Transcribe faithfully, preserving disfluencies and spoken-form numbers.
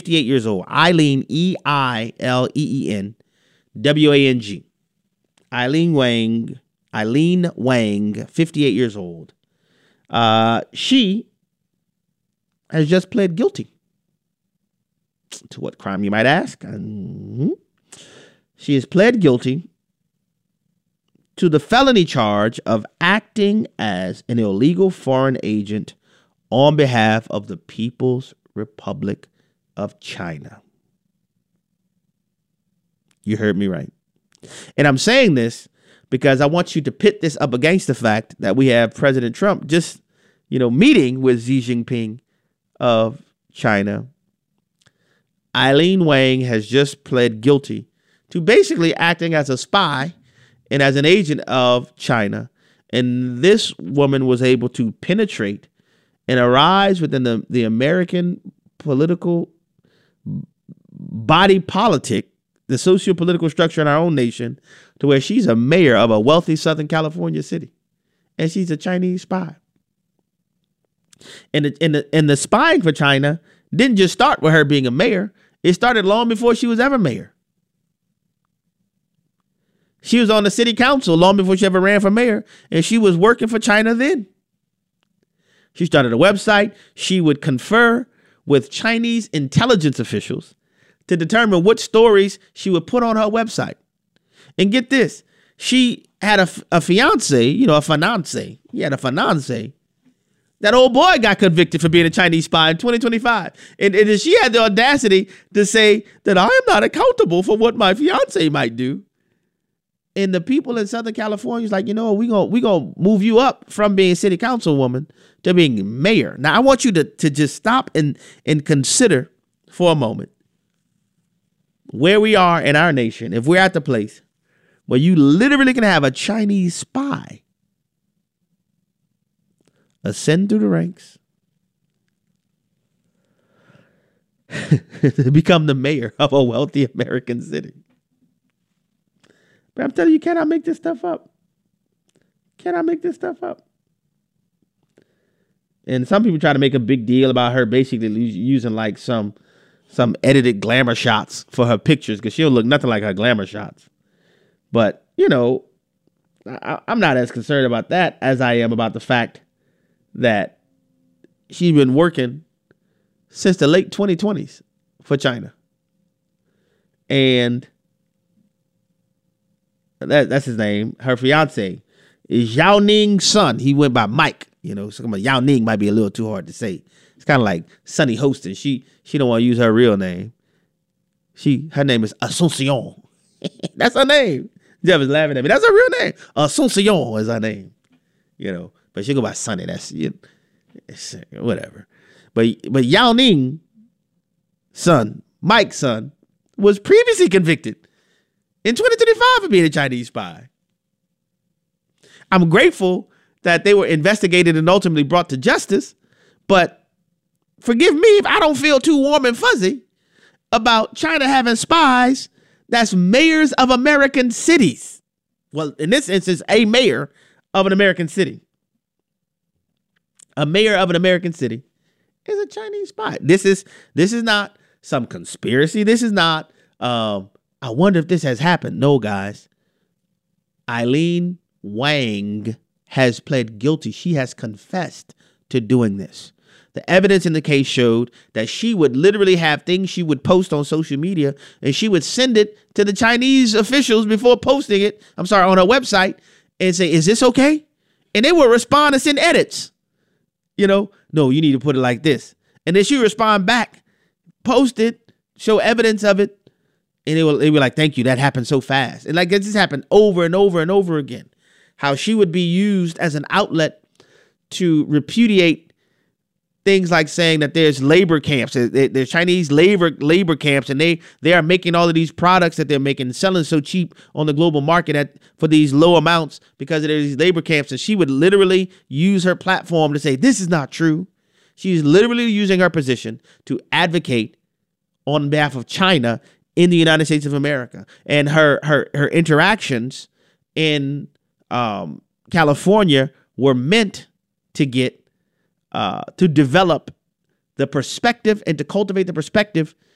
fifty-eight years old. Eileen, E I L E E N W A N G. Eileen Wang, Eileen Wang, fifty-eight years old. Uh, she has just pled guilty. To what crime, you might ask? Mm-hmm. She has pled guilty to the felony charge of acting as an illegal foreign agent on behalf of the People's Republic of China. You heard me right. And I'm saying this because I want you to pit this up against the fact that we have President Trump just, you know, meeting with Xi Jinping of China. Eileen Wang has just pled guilty to basically acting as a spy and as an agent of China. And this woman was able to penetrate and arise within the, the American political body politic, the socio-political structure in our own nation, to where she's a mayor of a wealthy Southern California city. And she's a Chinese spy. And the, and the, and the spying for China didn't just start with her being a mayor. It started long before she was ever mayor. She was on the city council long before she ever ran for mayor, and she was working for China then. She started a website. She would confer with Chinese intelligence officials to determine what stories she would put on her website. And get this, she had a, a fiance, you know, a fiancé. He had a fiancé. That old boy got convicted for being a Chinese spy in twenty twenty-five. And, and she had the audacity to say that I am not accountable for what my fiance might do. And the people in Southern California is like, you know, we're going we gonna move you up from being city councilwoman to being mayor. Now, I want you to, to just stop and, and consider for a moment where we are in our nation. If we're at the place where you literally can have a Chinese spy ascend through the ranks to become the mayor of a wealthy American city. But I'm telling you, can I make this stuff up? Can I make this stuff up? And some people try to make a big deal about her basically using like some some edited glamour shots for her pictures because she'll look nothing like her glamour shots. But, you know, I, I'm not as concerned about that as I am about the fact that she's been working since the late twenty twenties for China. And That, that's his name. Her fiance is Yao Ning's son. He went by Mike. You know, so Yao Ning might be a little too hard to say. It's kind of like Sunny Hostin. She she don't want to use her real name. She her name is Asuncion. That's her name. Jeff is laughing at me. That's her real name. Asuncion is her name. You know, but she go by Sunny. That's you know, whatever. But but Yao Ning, son, Mike's son, was previously convicted in twenty twenty-five for being a Chinese spy. I'm grateful that they were investigated and ultimately brought to justice, but forgive me if I don't feel too warm and fuzzy about China having spies that's mayors of American cities. Well, in this instance, a mayor of an American city. A mayor of an American city is a Chinese spy. This is this is not some conspiracy. This is not um I wonder if this has happened. No, guys. Eileen Wang has pled guilty. She has confessed to doing this. The evidence in the case showed that she would literally have things she would post on social media and she would send it to the Chinese officials before posting it. I'm sorry, on her website and say, is this okay? And they will respond and send edits. You know, no, you need to put it like this. And then she would respond back, post it, show evidence of it. And they will, they were like, thank you. That happened so fast. And like, this happened over and over and over again. How she would be used as an outlet to repudiate things like saying that there's labor camps, there's Chinese labor labor camps, and they they are making all of these products that they're making, selling so cheap on the global market at for these low amounts because of these labor camps. And she would literally use her platform to say, this is not true. She's literally using her position to advocate on behalf of China in the United States of America. And her her her interactions in um, California were meant to get uh, to develop the perspective and to cultivate the perspective